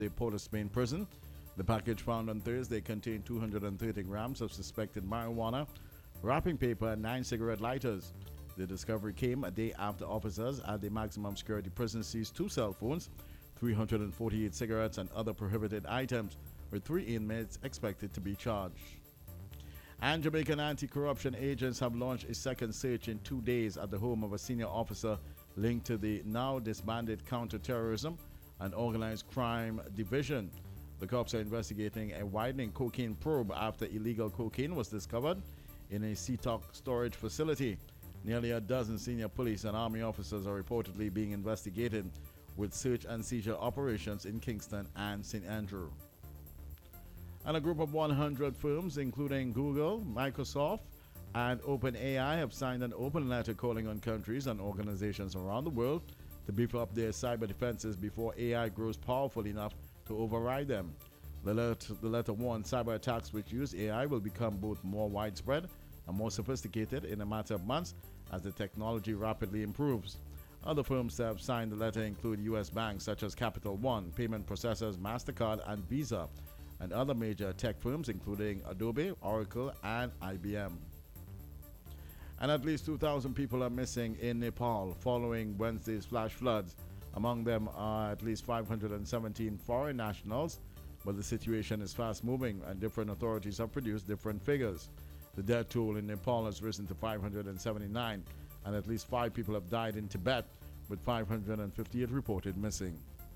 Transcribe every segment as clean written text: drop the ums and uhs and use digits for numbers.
the Port of Spain prison. The package found on Thursday contained 230 grams of suspected marijuana, wrapping paper, and 9 cigarette lighters. The discovery came a day after officers at the maximum security prison seized 2 cell phones, 348 cigarettes, and other prohibited items, with 3 inmates expected to be charged. And Jamaican anti-corruption agents have launched a second search in 2 days at the home of a senior officer linked to the now disbanded counterterrorism and organized crime division. The cops are investigating a widening cocaine probe after illegal cocaine was discovered in a CTOC storage facility. Nearly a dozen senior police and army officers are reportedly being investigated with search and seizure operations in Kingston and St. Andrew. And a group of 100 firms, including Google, Microsoft, and OpenAI, have signed an open letter calling on countries and organizations around the world to beef up their cyber defenses before AI grows powerful enough to override them. The letter warned cyber attacks which use AI will become both more widespread and more sophisticated in a matter of months as the technology rapidly improves. Other firms that have signed the letter include U.S. banks such as Capital One, payment processors MasterCard and Visa, and other major tech firms including Adobe, Oracle, and IBM. And at least 2,000 people are missing in Nepal following Wednesday's flash floods. Among them are at least 517 foreign nationals, but the situation is fast moving and different authorities have produced different figures. The death toll in Nepal has risen to 579, and at least 5 people have died in Tibet, with 558 reported missing.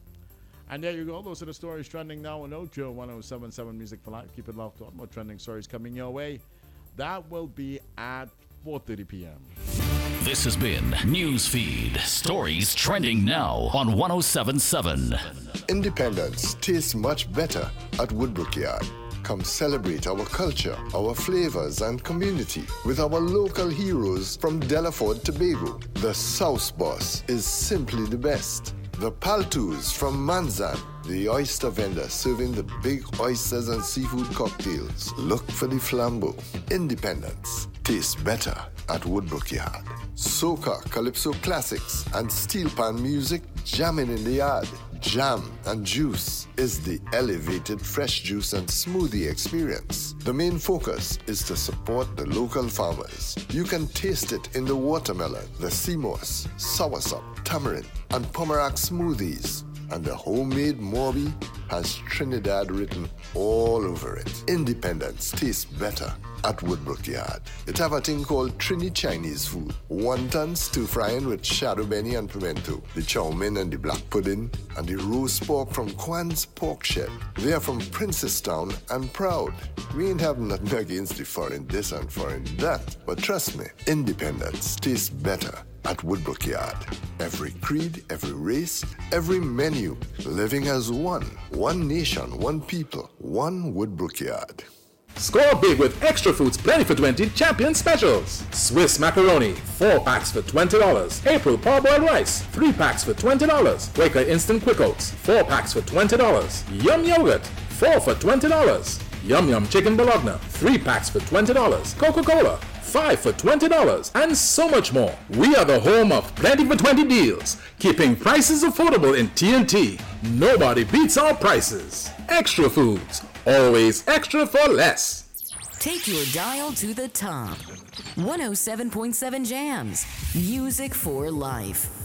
And there you go. Those are the stories trending now on Ojo 1077 Music for Life. Keep it locked on. More trending stories coming your way. That will be at 4:30 p.m. This has been Newsfeed. Stories trending now on 1077. Independence tastes much better at Woodbrook Yard. Come celebrate our culture, our flavors, and community with our local heroes from Delaford, Tobago. The Sauce Boss is simply the best. The Paltus from Manzan, the oyster vendor serving the big oysters and seafood cocktails. Look for the Flambeau. Independence tastes better at Woodbrook Yard. Soca, Calypso classics, and steel pan music jamming in the yard. Jam and juice is the elevated fresh juice and smoothie experience. The main focus is to support the local farmers. You can taste it in the watermelon, the sea moss, soursop, tamarind, and pomerac smoothies. And the homemade Morby has Trinidad written all over it. Independence tastes better at Woodbrook Yard. It have a thing called Trini Chinese food. Wonton stir frying with shadow benny and pimento. The chow mein and the black pudding. And the roast pork from Kwan's Pork Shed. They are from Princestown and proud. We ain't have nothing against the foreign this and foreign that. But trust me, independence tastes better at Woodbrook Yard. Every creed, every race, every menu. Living as one. One nation, one people, one Woodbrook Yard. Score big with Extra Foods Plenty for 20 Champion Specials. Swiss macaroni, 4 packs for $20. April parboiled rice, 3 packs for $20. Quaker Instant Quick Oats, 4 packs for $20. Yum Yogurt, 4 for $20. Yum Yum Chicken Bologna, 3 packs for $20. Coca-Cola, 5 for $20, and so much more. We are the home of Plenty for 20 deals, keeping prices affordable in TNT. Nobody beats our prices. Extra Foods, always extra for less. Take your dial to the top. 107.7 Jams, music for life.